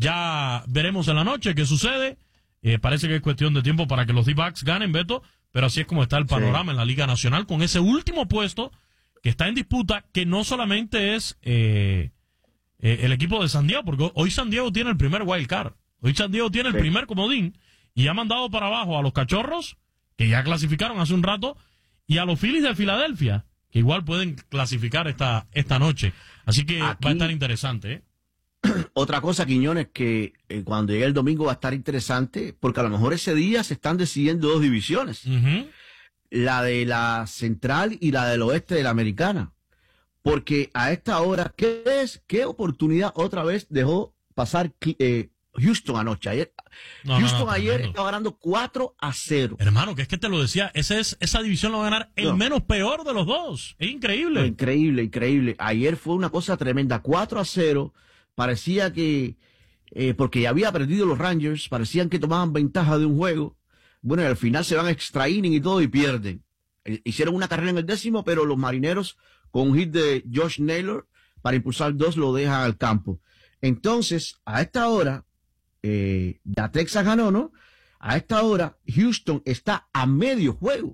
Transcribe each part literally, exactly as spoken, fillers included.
ya veremos en la noche qué sucede. Eh, parece que es cuestión de tiempo para que los D-backs ganen, Beto, pero así es como está el panorama sí. en la Liga Nacional, con ese último puesto que está en disputa, que no solamente es eh, eh, el equipo de San Diego, porque hoy San Diego tiene el primer wild card, hoy San Diego tiene el sí. primer comodín, y ha mandado para abajo a los Cachorros, que ya clasificaron hace un rato, y a los Phillies de Filadelfia, que igual pueden clasificar esta esta noche. Así que Aquí, va a estar interesante, ¿eh? Otra cosa, Quiñones, que eh, cuando llegue el domingo va a estar interesante, porque a lo mejor ese día se están decidiendo dos divisiones. Uh-huh. La de la central y la del oeste de la americana. Porque a esta hora, ¿qué es? ¿Qué oportunidad otra vez dejó pasar eh, Houston anoche? Ayer, no, Houston no, no, ayer tremendo. Estaba ganando cuatro a cero. Hermano, que es que te lo decía, ese es, esa división la va a ganar el no. menos peor de los dos. Es increíble. No, increíble, increíble. Ayer fue una cosa tremenda, cuatro a cero. Parecía que, eh, porque ya había perdido los Rangers, parecían que tomaban ventaja de un juego. Bueno, y al final se van a extra inning y todo y pierden. Eh, hicieron una carrera en el décimo, pero los Marineros, con un hit de Josh Naylor, para impulsar dos, lo dejan al campo. Entonces, a esta hora, eh, ya Texas ganó, ¿no? A esta hora, Houston está a medio juego.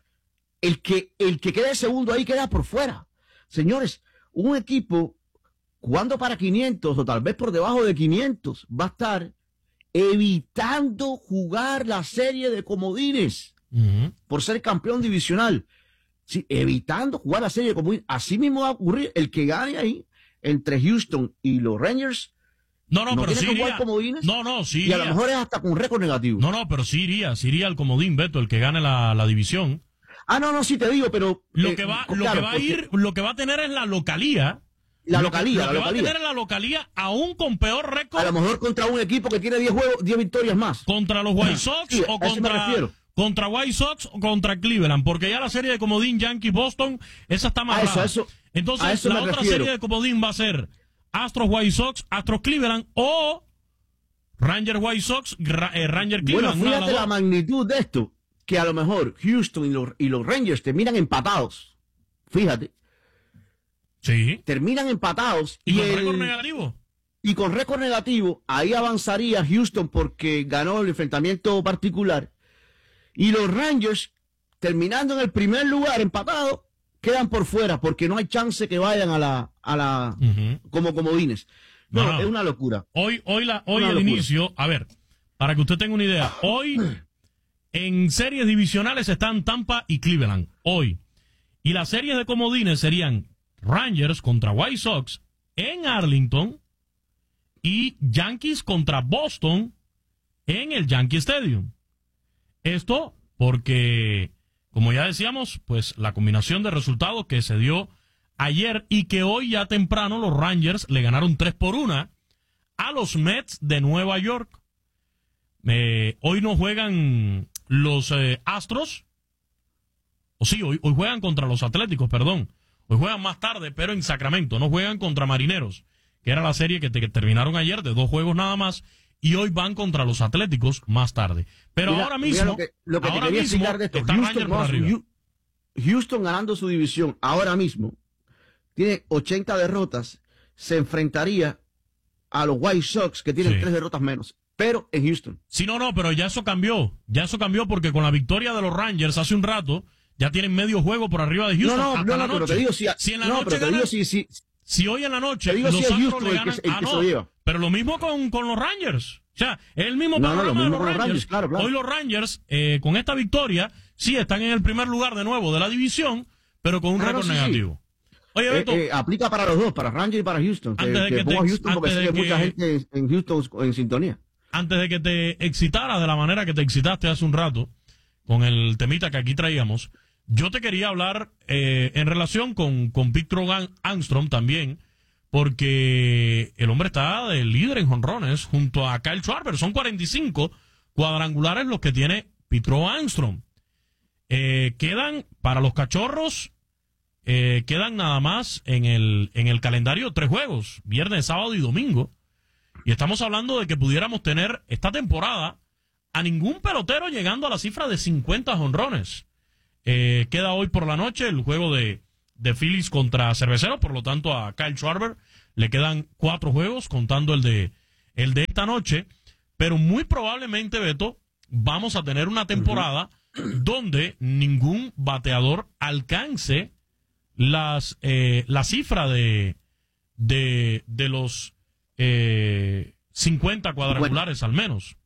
El que, el que quede segundo ahí queda por fuera. Señores, un equipo jugando para quinientos o tal vez por debajo de quinientos va a estar evitando jugar la serie de comodines uh-huh. por ser campeón divisional. Sí, evitando jugar la serie de comodines. Así mismo va a ocurrir el que gane ahí entre Houston y los Rangers. No, no, no pero sí iría. Comodines, no, no, sí y a lo mejor es hasta con un récord negativo. No, no, pero sí iría, sí iría al comodín, Beto, el que gane la, la división. Ah, no, no, sí te digo, pero... Lo eh, que va, claro, lo que va porque... a ir, lo que va a tener es la localía. La lo localía, que, lo la que localía. va a tener en la localía, aún con peor récord. A lo mejor contra un equipo que tiene diez juegos, diez victorias más. Contra los White Sox sí, o contra, contra White Sox o contra Cleveland, porque ya la serie de comodín Yankees-Boston, esa está más eso, eso, Entonces, la otra refiero. serie de comodín va a ser Astros-White Sox, Astros-Cleveland o Ranger-White Sox, eh, Ranger-Cleveland. Bueno, fíjate la magnitud de esto, que a lo mejor Houston y los, y los Rangers terminan empatados. Fíjate. Sí. Terminan empatados. ¿Y, y con el, récord negativo? Y con récord negativo, ahí avanzaría Houston porque ganó el enfrentamiento particular. Y los Rangers, terminando en el primer lugar empatados, quedan por fuera porque no hay chance que vayan a la, a la, uh-huh. como comodines. No, no, no, es una locura. Hoy, hoy la, hoy el locura. inicio, a ver, para que usted tenga una idea, hoy en series divisionales están Tampa y Cleveland, hoy. Y las series de comodines serían Rangers contra White Sox en Arlington y Yankees contra Boston en el Yankee Stadium. Esto porque, como ya decíamos, pues la combinación de resultados que se dio ayer y que hoy ya temprano los Rangers le ganaron tres por una a los Mets de Nueva York. Eh, hoy no juegan los eh, Astros, o sí, hoy, hoy juegan contra los Atléticos, perdón. Hoy juegan más tarde, pero en Sacramento. No juegan contra Marineros, que era la serie que, te, que terminaron ayer de dos juegos nada más. Y hoy van contra los Atléticos más tarde. Pero mira, ahora mismo, lo que, lo que ahora te quería mismo explicar de esto. está Houston, Ranger por arriba. Houston ganando su división ahora mismo tiene ochenta derrotas. Se enfrentaría a los White Sox que tienen sí. tres derrotas menos. Pero en Houston. Sí, no, no, pero ya eso cambió. Ya eso cambió porque con la victoria de los Rangers hace un rato ya tienen medio juego por arriba de Houston. No, no, hasta no, la no noche. pero te digo si, si en la no, noche pero te ganan, digo si, si, si hoy en la noche digo los si Astros le ganan, el que, el ah, que no, se lo lleva. Pero lo mismo con, con los Rangers. O sea, es el mismo no, panorama no, de los los Rangers. Rangers claro, claro. Hoy los Rangers, eh, con esta victoria, sí están en el primer lugar de nuevo de la división, pero con un ah, récord no, sí, negativo. Sí. Oye, Beto, eh, eh, aplica para los dos, para Rangers y para Houston. Antes que, de que que pongo te, a Houston porque sé que, que mucha gente en Houston en sintonía. Antes de que te excitaras de la manera que te excitaste hace un rato, con el temita que aquí traíamos, yo te quería hablar eh, en relación con, con Victor Armstrong también, porque el hombre está de líder en jonrones junto a Kyle Schwarber. Son cuarenta y cinco cuadrangulares los que tiene Victor Armstrong. Eh, quedan para los Cachorros, eh, quedan nada más en el, en el calendario tres juegos, viernes, sábado y domingo. Y estamos hablando de que pudiéramos tener esta temporada a ningún pelotero llegando a la cifra de cincuenta jonrones. Eh, queda hoy por la noche el juego de, de Phillies contra Cerveceros, por lo tanto a Kyle Schwarber le quedan cuatro juegos, contando el de el de esta noche, pero muy probablemente, Beto, vamos a tener una temporada uh-huh. donde ningún bateador alcance las eh, la cifra de de, de los eh, cincuenta cuadrangulares al menos.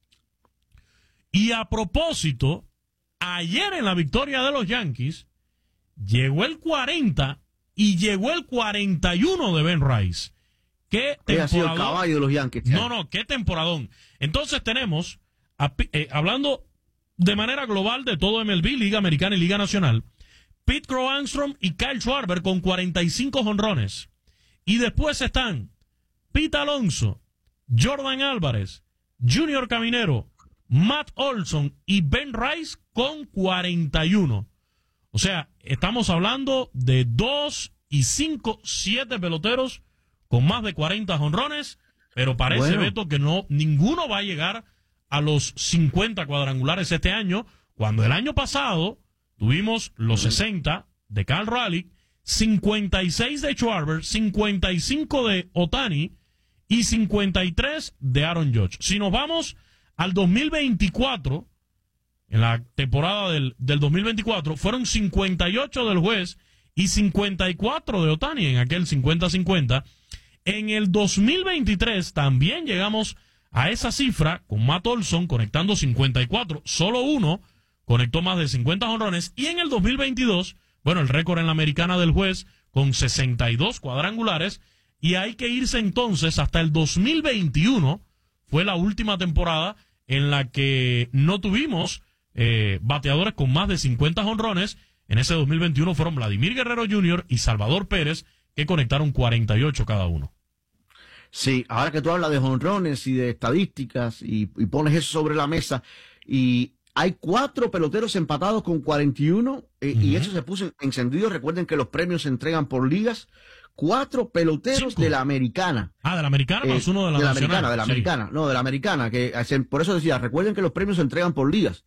Y a propósito, ayer en la victoria de los Yankees llegó el cuarenta y llegó el cuarenta y uno de Ben Rice. ¿Qué temporadón? Ha sido el caballo de los Yankees. No, no, qué temporadón. Entonces tenemos, a, eh, hablando de manera global de todo M L B, Liga Americana y Liga Nacional, Pete Crow Armstrong y Kyle Schwarber con cuarenta y cinco jonrones. Y después están Pete Alonso, Jordan Álvarez, Junior Caminero, Matt Olson y Ben Rice con cuarenta y uno. O sea, estamos hablando de dos y cinco, siete peloteros con más de cuarenta jonrones, pero parece, bueno, Beto, que no ninguno va a llegar a los cincuenta cuadrangulares este año, cuando el año pasado tuvimos los sesenta de Cal Raleigh, cincuenta y seis de Schwarber, cincuenta y cinco de Ohtani y cincuenta y tres de Aaron Judge. Si nos vamos al dos mil veinticuatro, en la temporada del, del dos mil veinticuatro, fueron cincuenta y ocho del juez y cincuenta y cuatro de Ohtani en aquel cincuenta cincuenta. En el dos mil veintitrés también llegamos a esa cifra con Matt Olson conectando cincuenta y cuatro, solo uno conectó más de cincuenta jonrones, y en el dos mil veintidós, bueno, el récord en la americana del juez con sesenta y dos cuadrangulares, y hay que irse entonces hasta el dos mil veintiuno, fue la última temporada en la que no tuvimos eh, bateadores con más de cincuenta jonrones. En ese dos mil veintiuno fueron Vladimir Guerrero junior y Salvador Pérez, que conectaron cuarenta y ocho cada uno. Sí, ahora que tú hablas de jonrones y de estadísticas y, y pones eso sobre la mesa, y hay cuatro peloteros empatados con cuarenta y uno, eh, uh-huh. y eso se puso encendido. Recuerden que los premios se entregan por ligas. Cuatro peloteros Cinco. de la americana. Ah, de la americana más eh, uno de la, de la nacional. americana, de la sí. americana, no, de la americana, que por eso decía, recuerden que los premios se entregan por ligas.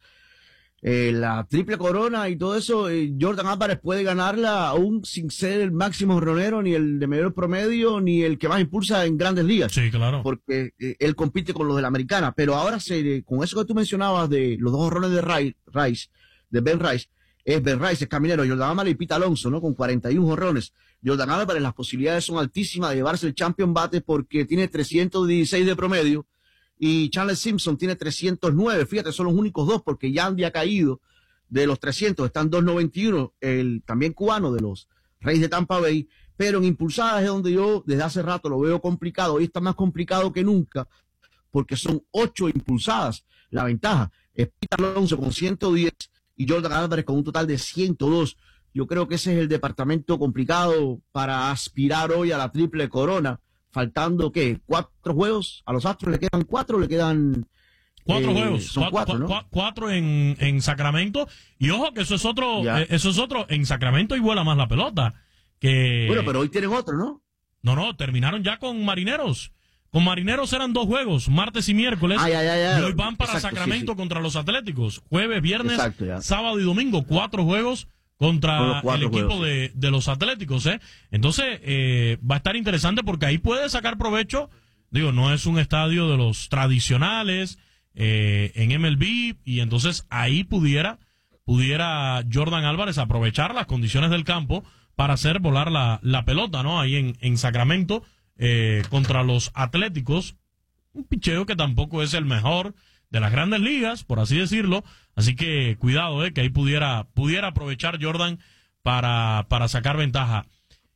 Eh, la triple corona y todo eso, eh, Jordan Álvarez puede ganarla aún sin ser el máximo jonronero, ni el de mayor promedio, ni el que más impulsa en grandes ligas. Sí, claro. Porque eh, él compite con los de la americana. Pero ahora, se, con eso que tú mencionabas de los dos jonrones de Rice, de Ben Rice, es Ben Rice, es Caminero, Jordan Álvarez y Pete Alonso, ¿no? Con cuarenta y uno jonrones. Jordan Álvarez, las posibilidades son altísimas de llevarse el Champion Bate porque tiene trescientos dieciséis de promedio, y Charles Simpson tiene trescientos nueve. Fíjate, son los únicos dos, porque Yandy ha caído de los trescientos, están doscientos noventa y uno, el también cubano de los Reyes de Tampa Bay. Pero en impulsadas es donde yo desde hace rato lo veo complicado. Hoy está más complicado que nunca, porque son ocho impulsadas. La ventaja es Pete Alonso con ciento diez y Jordan Álvarez con un total de ciento dos. Yo creo que ese es el departamento complicado para aspirar hoy a la triple corona. Faltando, ¿qué? ¿Cuatro juegos? ¿A los Astros le quedan cuatro? ¿Le quedan...? Cuatro eh, juegos. Son cuatro, cu- ¿no? cu- cuatro en, en Sacramento. Y ojo que eso es otro... Eh, eso es otro. En Sacramento y vuela más la pelota. Que... Bueno, pero hoy tienen otro, ¿no? No, no, terminaron ya con Marineros. Con Marineros eran dos juegos, martes y miércoles. Ay, ay, ay, ay. Y hoy van para Exacto, Sacramento sí, sí. contra los Atléticos. Jueves, viernes, Exacto, sábado y domingo. Cuatro juegos contra el equipo juegos, de, de los Atléticos, ¿eh? Entonces, eh, va a estar interesante porque ahí puede sacar provecho. Digo, no es un estadio de los tradicionales eh, en M L B, y entonces ahí pudiera pudiera Jordan Álvarez aprovechar las condiciones del campo para hacer volar la, la pelota, ¿no? Ahí en, en Sacramento eh, contra los Atléticos. Un picheo que tampoco es el mejor de las grandes ligas, por así decirlo. Así que cuidado, eh, que ahí pudiera pudiera aprovechar Jordan para, para sacar ventaja.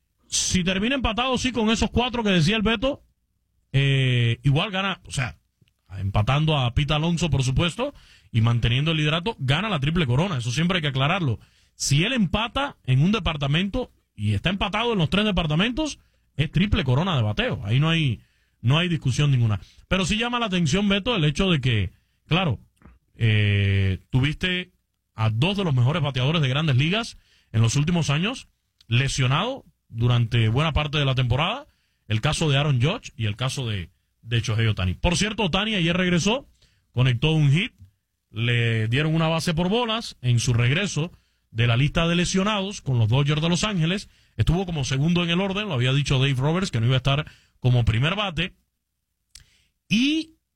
Si termina empatado, sí, con esos cuatro que decía el Beto, eh, igual gana, o sea, empatando a Pete Alonso, por supuesto, y manteniendo el liderato, gana la triple corona. Eso siempre hay que aclararlo. Si él empata en un departamento y está empatado en los tres departamentos, es triple corona de bateo. Ahí no hay, no hay discusión ninguna. Pero sí llama la atención, Beto, el hecho de que, claro, eh, tuviste a dos de los mejores bateadores de grandes ligas en los últimos años lesionado durante buena parte de la temporada. El caso de Aaron Judge y el caso de, de Shohei Ohtani. Por cierto, Ohtani ayer regresó, conectó un hit, le dieron una base por bolas en su regreso de la lista de lesionados con los Dodgers de Los Ángeles. Estuvo como segundo en el orden, lo había dicho Dave Roberts, que no iba a estar como primer bate. y